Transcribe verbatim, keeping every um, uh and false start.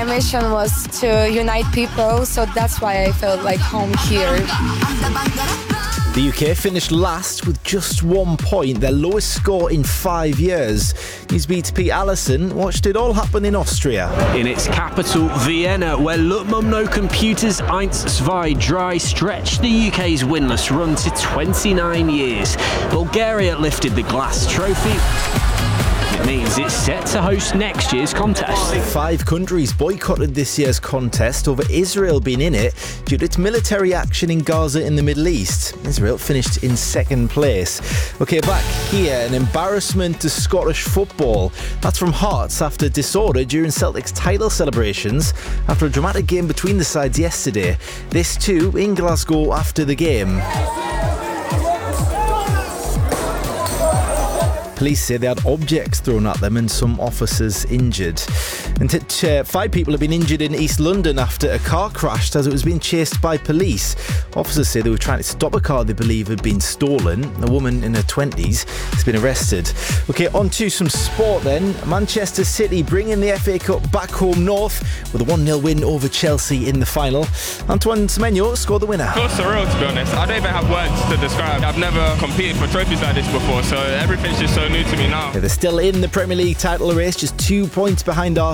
mission was to unite people, so that's why I felt like home here. The U K finished last with just one point, their lowest score in five years. Newsbeat's Pete Allison watched it all happen in Austria. In its capital, Vienna, where Lutmumno Computers eins zwei drei stretched the U K's winless run to twenty-nine years. Bulgaria lifted the glass trophy. It means it's set to host next year's contest. Five countries boycotted this year's contest over Israel being in it due to its military action in Gaza in the Middle East. Israel finished in second place. OK, back here, an embarrassment to Scottish football. That's from Hearts after disorder during Celtic's title celebrations after a dramatic game between the sides yesterday. This too in Glasgow after the game. Police say they had objects thrown at them and some officers injured. And t- uh, five people have been injured in East London after a car crashed as it was being chased by police. Officers say they were trying to stop a car they believe had been stolen. A woman in her twenties has been arrested. OK, on to some sport then. Manchester City bringing the F A Cup back home north with a one nil win over Chelsea in the final. Antoine Semenyo scored the winner. It feels surreal, to be honest. I don't even have words to describe. I've never competed for trophies like this before, so everything's just so new to me now. Yeah, they're still in the Premier League title race, just two points behind Arsenal.